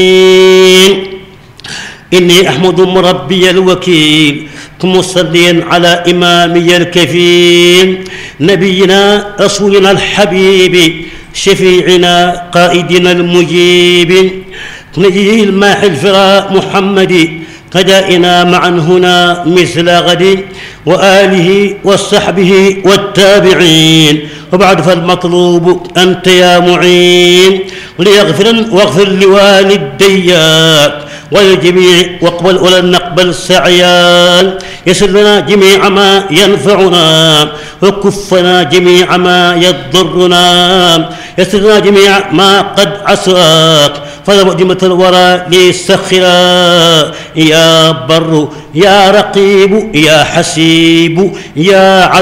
إني أحمد مربي الوكيل مصليا على إمامي الكفيل نبينا رسولنا الحبيب شفيعنا قائدنا المجيب نجي الماحي الفراء محمد قدائنا معا هنا مثل غد وآله وصحبه والتابعين وبعد فالمطلوب أنت يا معين واغفر لوالدي والجميع واقبل ولن نقبل سعيا يسر لنا جميع ما ينفعنا وكفنا جميع ما يضرنا يسر لنا جميع ما قد عساك فلوجمة الورى لسخرا يا بر يا رقيب يا حسيب يا عدل